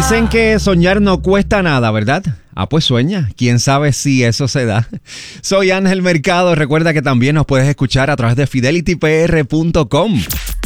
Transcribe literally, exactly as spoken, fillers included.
Dicen que soñar no cuesta nada, ¿verdad? Ah, pues sueña. ¿Quién sabe si eso se da? Soy Ángel Mercado. Recuerda que también nos puedes escuchar a través de fidelity p r punto com.